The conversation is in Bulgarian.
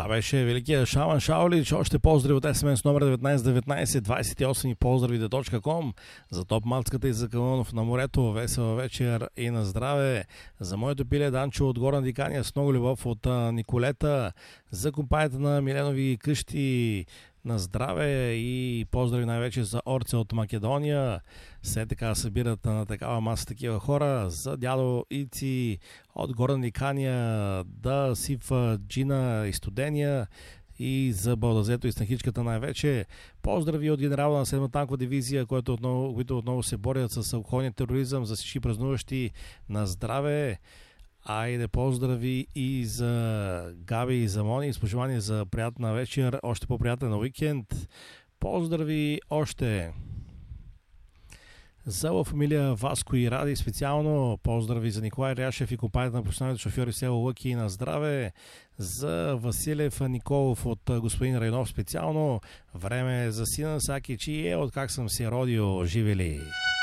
беше великият Шаман Шаулич. Още поздрави от SMS номер 1919 28 за топ-матката и за Калунов на морето. Весела вечер и на здраве. За моето пиле Данчо от Горна Дикания с много любов от Николета. За компанията на Миленови къщи на здраве и поздрави най-вече за Орце от Македония. Все така събират на такава маса такива хора. За дядо Ици от Горна Дикания, да Сифа, Джина и Студения и за Балдазето и Снахичката най-вече. Поздрави от генерала на 7-та танкова дивизия, които отново се борят с алкохолния тероризъм, за всички празнуващи на здраве. Айде поздрави и за Габи и за Мони. С пожелание за приятна вечер, още по-приятен уикенд. Поздрави още за La фамилия Васко и Ради специално. Поздрави за Николай Ряшев и компанията на професионалните шофьори село Лъки на здраве. За Василев Николов от господин Райнов специално. Време за сина Сакичи от Как съм се родил. Живели!